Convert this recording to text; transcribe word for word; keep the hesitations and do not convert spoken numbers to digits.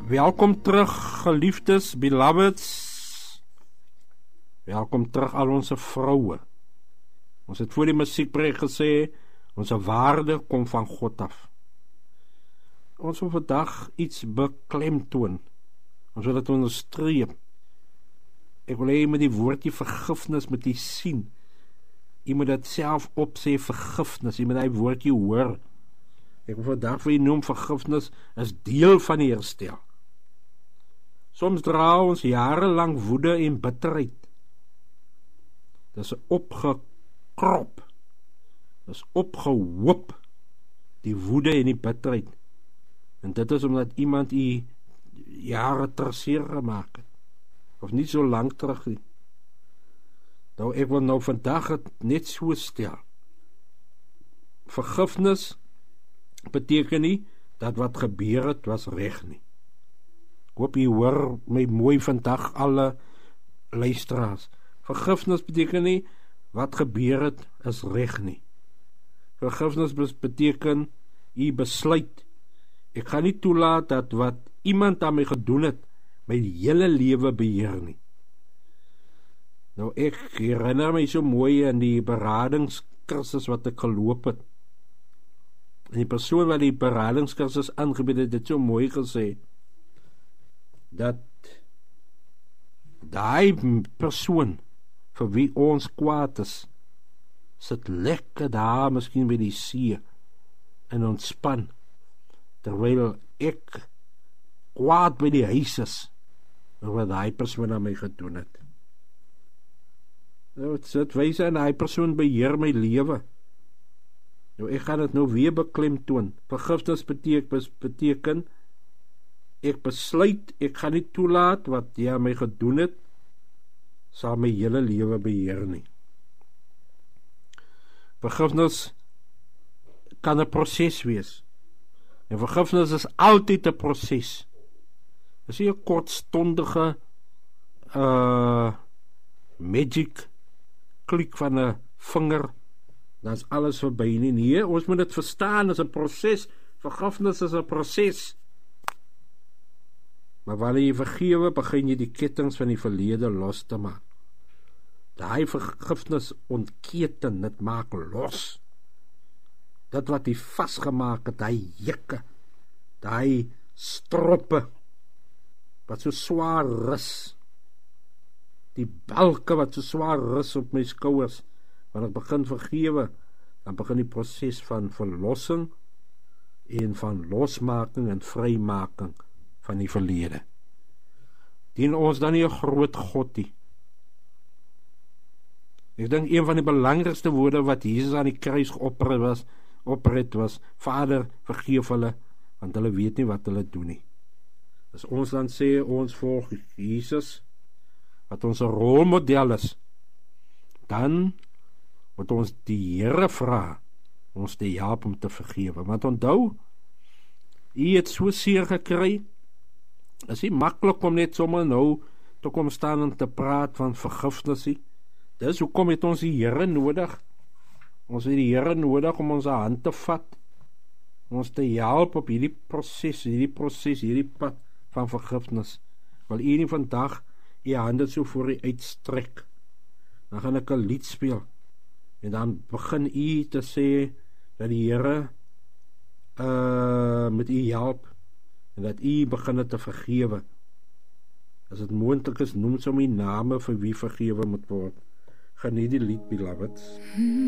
Welkom terug, geliefdes, beloveds. Welkom terug al onze vroue. Ons het voor die musiekbreek gesê, onze waarde kom van God af. Ons wil vandag iets beklemtoon. Ons wil het onderstreep. Ek wil hê met die woordjie vergifnis moet jy sien. Jy moet dit self opsê, vergifnis. Jy moet die woordjie hoor. Ek wil vandag vir jy noem vergifnis is deel van die herstel. Soms dra ons jarelang woede en bitterheid. Dit is opgekrop. Dit is opgehoop, die woede en die bitterheid. En dit is omdat iemand jy jare terseer gemaakt het. Of nie so lang terug nie. Nou, ek wil nou vandag het net so stel. Vergifnis beteken nie dat wat gebeur het was reg nie. Ek hoop jy hoor my mooi vandag alle luisteraars. Vergifnis beteken nie wat gebeur het is reg nie. Vergifnis beteken jy besluit. Ek gaan nie toelaat dat wat iemand aan my gedoen het my hele lewe beheer nie. Nou ek herinner my so mooi aan die beradingskursus wat ek geloop het. En die persoon wat die beradingskursus aangebied het, het so mooi gesê, dat die persoon vir wie ons kwaad is, sit lekker daar, miskien by die see, en ontspan, terwyl ek kwaad by die huis is, oor wat die persoon aan my gedoen het. Nou, dit wys aan die persoon beheer my lewe. Nou, ek gaan het nou weer beklemtoon. Vergifnis beteken, beteken, ek besluit, ek gaan nie toelaat wat jy aan my gedoen het, sal my hele lewe beheer nie. Vergifnis kan 'n proses wees. En vergifnis is altyd 'n proses. Dit is nie 'n kortstondige uh, magic klik van 'n vinger, dan is alles verby nie. Nee, ons moet dit verstaan as 'n proses. Vergifnis is 'n proses. Maar wanneer jy vergewe, begin jy die kettinge van die verlede los te maak. Daai vergifnis ontketen, dit maak los. Dit wat jy vasgemaak het, daai jikke, daai stroppe, wat so swaar rus, die balke wat so swaar rus op my skouers, wanneer ek begin vergewe, dan begin die proses van verlossing en van losmaking en vrymaking van die verlede. Dien ons dan nie 'n groot God nie. Ek dink een van die belangrikste woorde wat Jesus aan die kruis opgered was, opgered was, Vader, vergeef hulle, want hulle weet nie wat hulle doen nie. As ons dan sê, ons volg Jesus, wat ons 'n rolmodel is, dan moet ons die Here vra, ons te help om te vergewe. Want onthou, jy het so seer gekry, is nie maklik om net sommer nou te kom staan en te praat van vergifnis nie. Dis hoekom het ons die Here nodig. Ons het die Here nodig om ons hand te vat, ons te help op hierdie proses, hierdie proses, hierdie pad van vergifnis. Wil u nie vandag u hande so voor u uitstrek, dan gaan ek 'n lied speel, en dan begin u te sê, dat die Here uh, met u help, en dat u begin te vergewe. As dit moontlik is, noem sommer die name vir wie vergewe moet word. Geniet die lied, beloveds.